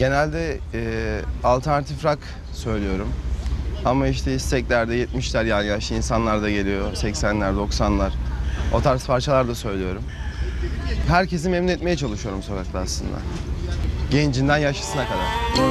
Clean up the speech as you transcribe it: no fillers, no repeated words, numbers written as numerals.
Genelde alternatif rock söylüyorum. Ama işte isteklerde 70'ler yani yaşlı insanlar da geliyor. 80'ler, 90'lar. O tarz parçalar da söylüyorum. Herkesi memnun etmeye çalışıyorum sokakta aslında. Gencinden yaşlısına kadar.